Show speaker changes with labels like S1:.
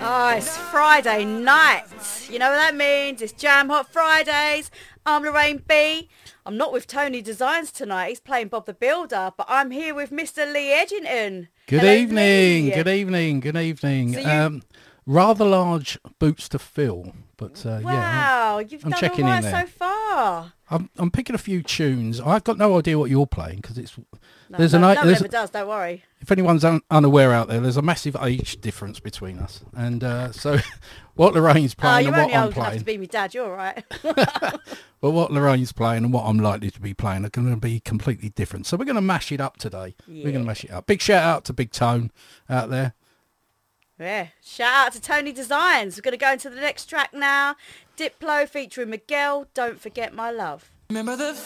S1: Oh, it's Friday night. You know what that means? It's Jam Hot Fridays. I'm Lorraine B. I'm not with Tony Designs tonight. He's playing Bob the Builder, but I'm here with Mr. Lee Edgington.
S2: Good
S1: Hello,
S2: evening,
S1: Lee.
S2: good evening, good evening.
S1: So
S2: Rather large boots to fill, but
S1: wow, you've
S2: I'm
S1: done
S2: checking
S1: all
S2: in
S1: right
S2: there.
S1: so far.
S2: I'm picking a few tunes. I've got no idea what you're playing because it's
S1: No,
S2: there's
S1: no,
S2: an
S1: no one
S2: there's,
S1: ever does, don't worry.
S2: if anyone's unaware out there, there's a massive age difference between us, and so what Lorraine's
S1: Oh,
S2: playing
S1: you're
S2: and what
S1: only
S2: I'm
S1: old enough to
S2: playing,
S1: be my dad. You're all right.
S2: but what Lorraine's playing and what I'm likely to be playing are going to be completely different. So we're going to mash it up today.
S1: Yeah.
S2: We're going to mash it up. Big shout out to Big Tone out there.
S1: Yeah, shout out to Tony Designs. We're going to go into the next track now. Diplo featuring Miguel, Don't Forget My Love.
S3: Remember the